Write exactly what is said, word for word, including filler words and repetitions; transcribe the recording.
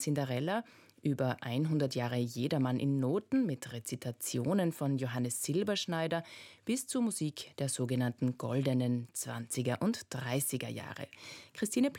Cinderella über hundert Jahre Jedermann in Noten mit Rezitationen von Johannes Silberschneider bis zur Musik der sogenannten goldenen zwanziger und dreißiger Jahre. Christine